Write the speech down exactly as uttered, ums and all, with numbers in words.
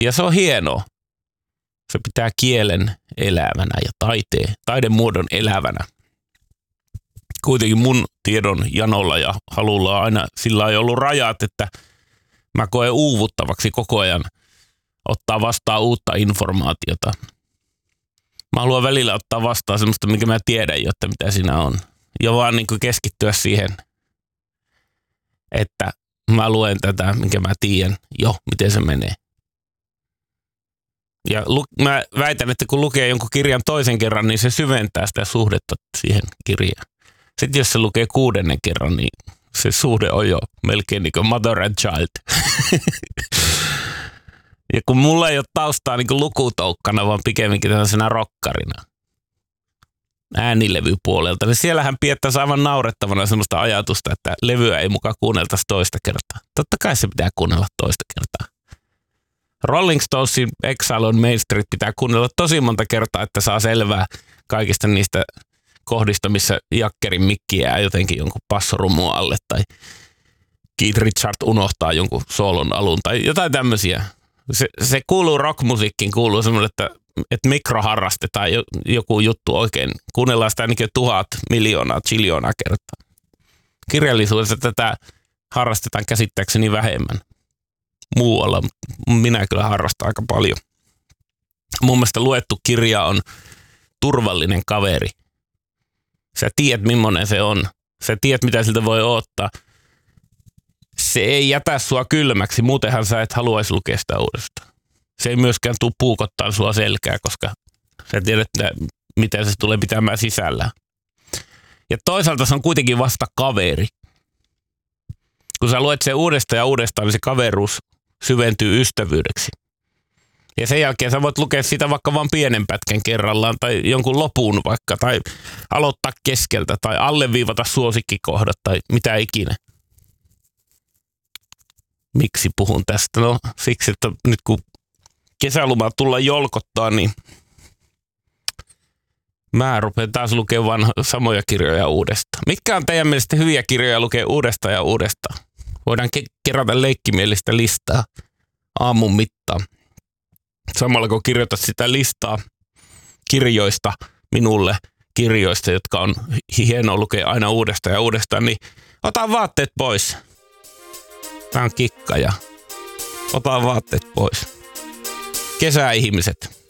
ja se on hienoa. Se pitää kielen elävänä ja taiteen, taidemuodon elävänä. Kuitenkin mun tiedon janolla ja halulla on aina sillä on ollut rajat, että mä koen uuvuttavaksi koko ajan ottaa vastaan uutta informaatiota. Mä haluan välillä ottaa vastaan semmoista, minkä mä tiedän, jotta mitä siinä on. Ja vaan niin kuin keskittyä siihen, että mä luen tätä, minkä mä tiedän jo, miten se menee. Ja lu- mä väitän, että kun lukee jonkun kirjan toisen kerran, niin se syventää sitä suhdetta siihen kirjaan. Sitten jos se lukee kuudennen kerran, niin se suhde on jo melkein niin kuin mother and child. Ja kun mulla ei ole taustaa niin kuin lukutoukkana, vaan pikemminkin tällaisena rokkarina äänilevypuolelta, niin siellähän piettäisi aivan naurettavana semmoista ajatusta, että levyä ei mukaan kuunneltaisi toista kertaa. Totta kai se pitää kuunnella toista kertaa. Rolling Stonesin Exile on Main Street pitää kuunnella tosi monta kertaa, että saa selvää kaikista niistä kohdista, missä jakkerin mikki jää jotenkin jonkun passorummun alle tai Keith Richard unohtaa jonkun soolon alun tai jotain tämmöisiä. Se, se kuuluu rockmusiikkiin, kuuluu semmoinen, että, että mikroharrastetaan joku juttu oikein. Kuunnellaan sitä ainakin tuhat, miljoonaa, chiljoonaa kertaa. Kirjallisuudessa tätä harrastetaan käsittääkseni vähemmän. Muualla minä kyllä harrastan aika paljon. Mun mielestä luettu kirja on turvallinen kaveri. Sä tiedät, millainen se on. Sä tiedät, mitä siltä voi odottaa. Se ei jätä sua kylmäksi, muutenhan sä et haluaisi lukea sitä uudestaan. Se ei myöskään tule puukottaa sua selkää, koska sä tiedät, mitä se tulee pitämään sisällä. Ja toisaalta se on kuitenkin vasta kaveri. Kun sä luet sen uudestaan ja uudestaan, niin se kaveruus syventyy ystävyydeksi. Ja sen jälkeen sä voit lukea sitä vaikka vain pienen pätkän kerrallaan tai jonkun lopun vaikka, tai aloittaa keskeltä, tai alleviivata suosikkikohdat, tai mitä ikinä. Miksi puhun tästä? No siksi, että nyt kun kesälomaa tulla jolkottaa, niin mä rupean taas lukemaan samoja kirjoja uudestaan. Mitkä on teidän mielestä hyviä kirjoja lukea uudestaan ja uudestaan? Voidaan ke- kerätä leikkimielistä listaa aamun mittaan. Samalla kun kirjoitat sitä listaa kirjoista minulle, kirjoista, jotka on hienoa lukea aina uudestaan ja uudestaan, niin ota vaatteet pois. Tää on kikka ja ota vaatteet pois. Kesäihmiset.